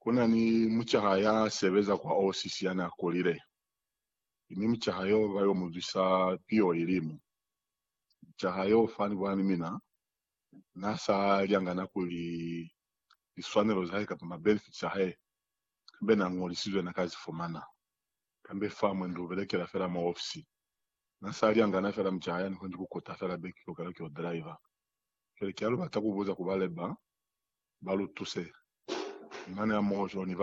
kuna ni muchahaya sebeza kwa OCC yana kolire ini muchahayo bayo muzisa pio elimu muchahayo fani bwani mina nasa lyangana kuli iswanelo zahe kapa ma benefits ahe kambe na ngolisizwe na kazi fomana kambe famu ndu belekela fela ma office nasa lyangana fela muchahaya ni kwenye kukota fela beki kokala kyo driver kele kyalo batakubuza kubaleba balutuse imane ya mojo ni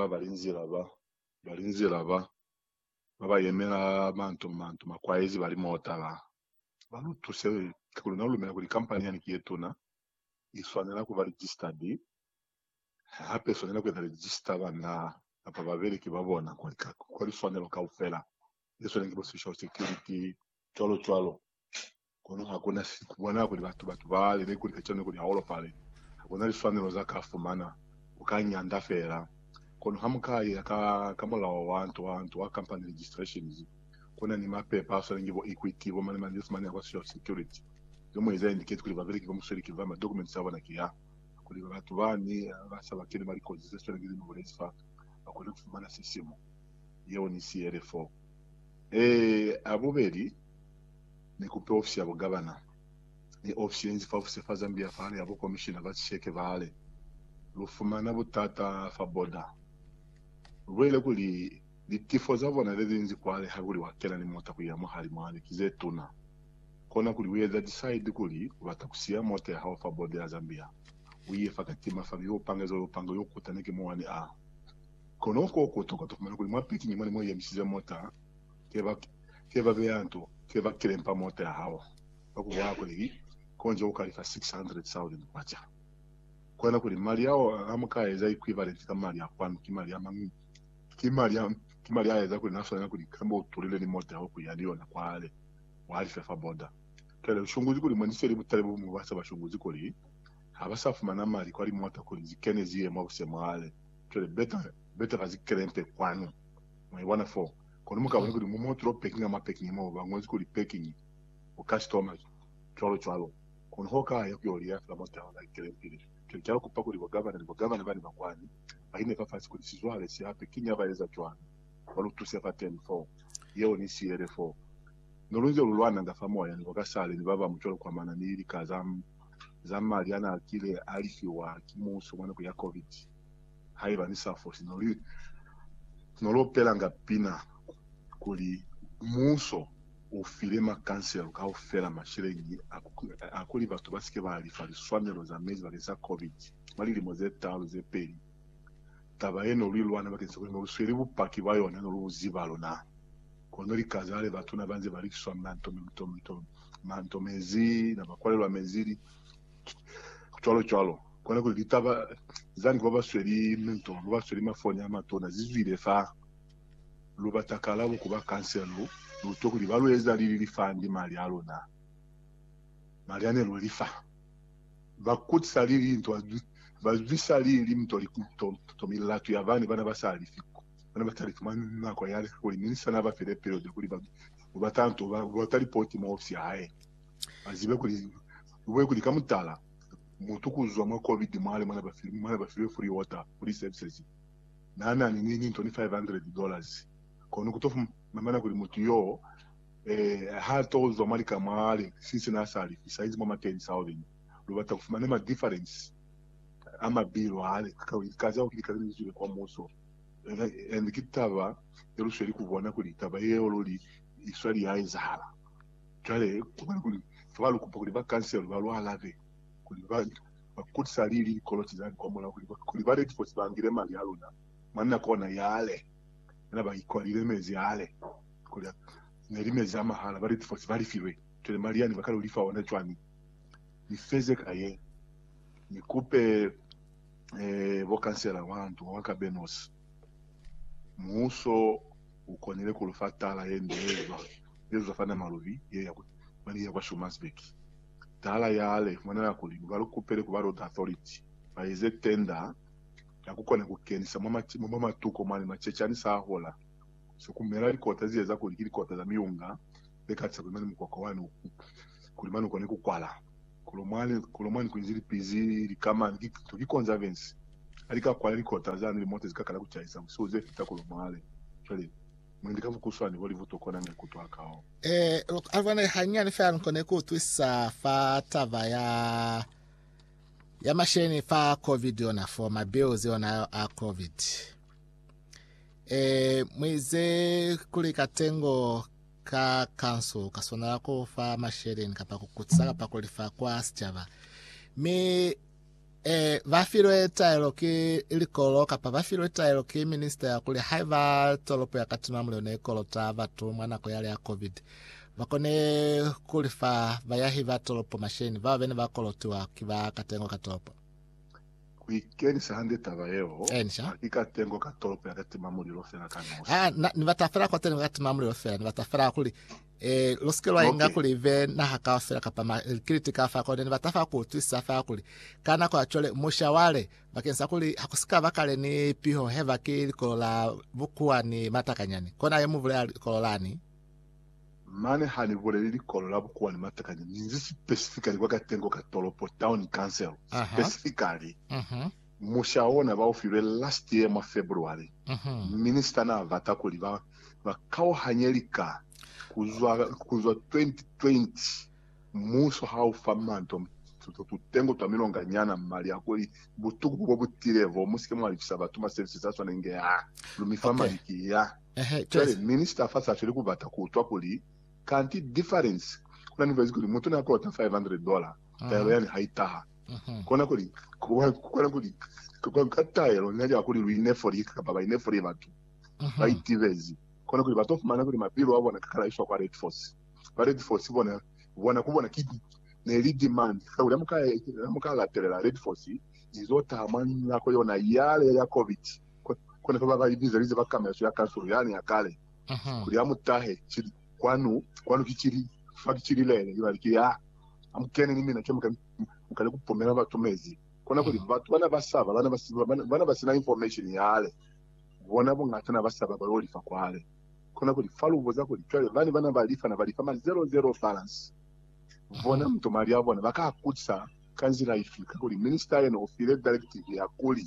balinzira ba baba yemera bantu makwaizi bali motala balutuse kulina olumena kuli kampani yani kiyetuna iswanela kuba registered hape sonela kwenda register bana apa babereki babona kwali swanelo kaufela yeso lengibo social security cholo kono hakuna kubona kuli batu bale ne kuli kachone kuli holo pale hakuna liswanelo zakafumana ukanyanda fera kono hamukaye kamola wantu wa company registrations kuna ni mapepa so ngibo equity bo mani kwa social security zomo iza indicate kuli babereki bamusweriki vama documents abo nakiya kuli batu bani basaba kile bali cotisation ngizi no resfa bakole kufumana sisimo yeo ni CR4 aboberi ni kupe ofisi ya governor ni ofisi yenzi fa ofisi fa Zambia fale abo commissioner batsheke vale lufumana butata fa boda wele kuli litifo zavo na lezinzi kwale hakuli wakela ni mota kuyamo hali mwale kizetuna kona kuli weza decide kuli watakusia mota ya hawa fa boda ya Zambia uye fakatima fa yo kutaneke mwani kono ko kutoka tofumana kuli mapiki ni mwani yemsize mota keba beyanto keba kilempa mota ya hawa bakuwa kuli konje ukalifa 600,000 kwacha kona kuli mali yao amukaeza equivalent kama mali ya kwanu kimali ya mangu kimali yaeza kuli nasona kuli kamba utulile ni mota yao kuyaliona kwale wali fefa boda kale ushunguzi kuli mwaniseri butale bu mubasa bashunguzi kuli habasafumana mali kwali mota kuli zikene ziye mabuse wale kale beta kazikrempe kwanu mwana fo kono mukabone kuli mumotro packing ama packing mo bangozi kuli packing o customer cholo kono hoka yakyolia fa mota yao like krempe kyalo kupa kuli bagavana bali bakwani bahine fafasi kuli sizwale si hape kinya baeza chwana balutuse fa 10-4 yeo ni CR4 nolunze lulwana ngafa moya ni wakasale ni baba mcholo kwa maana ni ili zama liana kile alifi wa kimuso mwana kuya covid haiba ni safosi nolopela ngapina kuli muso ufilema cancel ka ufela mashirengi akuli batu basike bali fali swanelo za mezi bakisa covid malili moze talo ze peli tabayeno lilwana bakense kuli uswiri bupaki bayona no luzibalo na kono likazale batu na banze bali kiswa manto mezi na bakwale lwa mezili cholo kona kuli litaba zani kwa baswiri mento baswiri mafoni amatona zizwile fa lubatakala kuba cancel lutokuli balweza lili fandi mali alona mali ane lulifa bakutsa lili into bazwisa lili mto tomilatu yavani bana basali fiku bana batalifu manna kwa yale kuli minisa na bafere period kuli batanto batali poti mo ofisi hae azibe kuli kamutala mutukuzwa mwa covid mali mana bafire free water free services nana ni nini $2,500 kono kutofu mamana kuli mutu yo hata uzo mali kamali sisi na asali saizi mama 10,000 lubata kufumana ma difference ama biro hale kazi yao kilikazini zile kwa moso and kitaba yerusheri kubona kuli taba yeo loli iswali ya izala kale kubana kuli twalu kupakuli ba cancel balwa lave kuli ba bakutsa lili koloti zani kwa mola kuli ba ready for bangire mali alona manna kona yale na ba ikwalile mezi yale kuli nerime za mahala bari tifoti bari fiwe tele mariani bakalo lifa wana chwani nifeze kaye nikupe vokansela wantu wakabenos muso ukonele kulufatala yende yezo fana maluvi ye ya mali ya kwa Shumasbeki tala yale manana kuli balo kupele ku road authority baize tenda yakukona kukenisa mama tuko mali machechani sahola sokumera likota ziyeza kulikili kota za miunga bekatsa kulimani mkwako wanu kulimani kone kukwala kulomani kuinzili pizi likama tuki conservancy alika kwa liko tazani limote zikakala kuchaisa so ze fita ko male chale mwindika vukuswa ni voli vutokona ngekutwa kao alvane hanya ni fa nkone ko twisa fa tava ya masheni fa covid ona for my bills ona a covid mwize kuli katengo ka council kasona ko fa masheni nkapa kukutsaka pa kulifa kwa sichava me vafiro etailo ke ilikolo kapa vafiro etailo ke minister ya kuli haiva tolopo ya katima mle ne kolota vatu mwana ko yale ya covid vakone kulifa vayahiva tolopo masheni va vene vakolotiwa kiva katengo katolopo weekend sahande tabayeo ensha akika tengo katolopo ya katima muliro fera kanosa ni vatafera kwa tengo katima muliro fera ni vatafera kuli loskelo inga kuli ve na haka fera kapa kritika fa ko ni vatafa ko twisa fa kuli kana ko achole mushawale bakensa kuli hakusika vakale ni piho heva ki kola bukuwa ni matakanyani kona yemu vule kolani mane hani vole lili kolola bukuwa ni matakanyani ninzi specifically kwa katengo katolopo town council specifically mushaona ba ofire last year ma February minister na vata kuli ba kao hanyelika kuzwa 2020 muso hau famanto tutengo tamilonga nyana mali yakoli butuku bwo butirevo musike mwali kisaba tuma services aso nenge lumifama likia tele minister fasa cheli kubata kutwa kuli kanti difference kuna ni vezikuli mutu na kota $500 tayari yani haitaha kona kuli kwa kataero nyaja kuli ruinefori kababa inefori batu baitivezi kona kuli batofu mana kuli mapiro wabo nakakala iswa kwa Red Force bona kubona kidi ne lead demand kawula muka laterala Red Force izota amani nako yona yale ya covid kona kwa baba ibiza lize bakamera ya kansoro yani akale kuli amutahe kwanu kichiri fakichiri lele yali ya amkene nimi nacho mukale kupomera batumezi kona kuli batu bana basina information yale bona bongatana basaba baloli fa kwale kona kuli falu boza kuli twele bana balifa na balifa ma 00 balance bona mtu mali abona bakakutsa kanzira ifika kuli minister and office directive ya kuli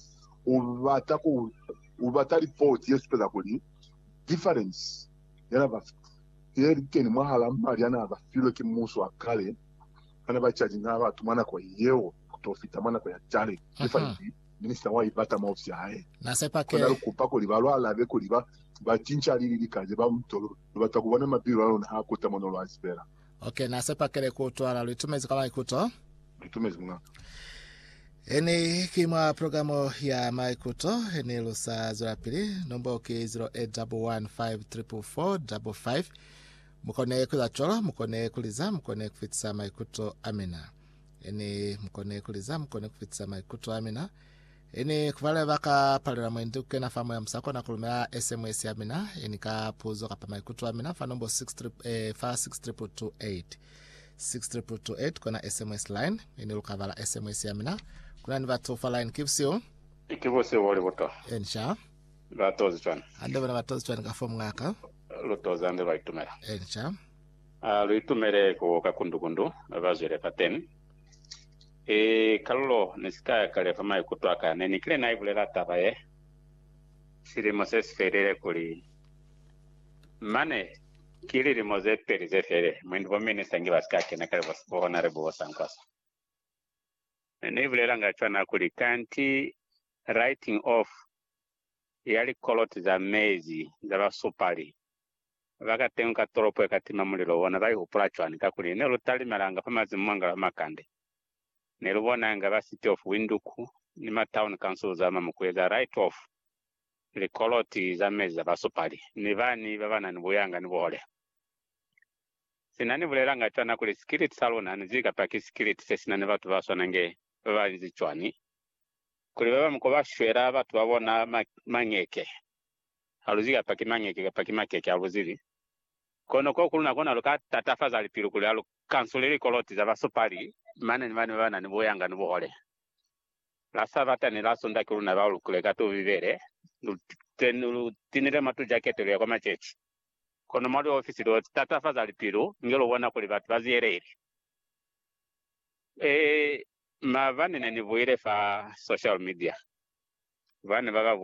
ubata report yesu kuli difference yana ba yeri mahala mali yana ba filo ki muso akale ana ba charge na ba tumana kwa yeo kutofita mana kwa ya chale difference minister wa ibata ma office hae na sepa ke kona kupa kuli balwa alabe kuli ba tincha lili kaje ba mtolo batakubona mabiro na hakuta monolo aspera. Okay, na sepa kele kuto ala lutumezi kama ikuto lutumezi mga eni kima programo ya maikuto eni lusa zura pili nombo ki 0811534455 mukone kula cholo mukone kuliza mukone kufitisa maikuto amina eni mukone kuliza mukone kufitisa maikuto amina eni kuvale vaka palera mwenduke na famu ya msako na kulumea SMS ya mina eni ka puzo kapa maikutu amina fa nombo 63228 63228 kuna SMS line eni lukavala SMS ya mina kuna ni vatofa line kipsio ikivose wole woto ensha vatozi chwana ande wana vatozi chwana ka fomu ngaka lutoza ande lwaitumera ensha lwitumere ko kakundukundu avazwere paten kallo nisikaya kale fama ikutwaka neni kile na ivulela tabaye siri moses ferere kuli mane kili limoze perize fere mwindi wa minister ngi baskake na kale honorable wasankwasa neni ivulela ngachwana kuli kanti writing off yali koloti za mezi za basupali vakatenga toropo ekatima mulilo wona vai hupula chwani kakuli ne lutali malanga pamazi mwanga makande ne lubona nga ba city of Winduku ni ma town council za mamukweza right off le koloti za meza basupali ni vani bavana ni buyanga ni bole sinani bulera nga twana kuli skirit salona nzika paki skirit sesina ne batu basona nge babanzi chwani kuli baba mko bashwera batu babona mangeke aluzika paki mangeke paki makeke aluzili kono ko kuluna kona loka tatafaza lipiru kuli alu kansulili koloti za basupali mane ni bana ni boyanga ni bohole la sabata ni la sonda kuluna ba lukuleka to vivere tenu tinire matu jacket ya kwa machechi kono mali office do tatafaza lipiru ngelo wana kuli batu bazierere mavane ni boire fa social media vane vakavona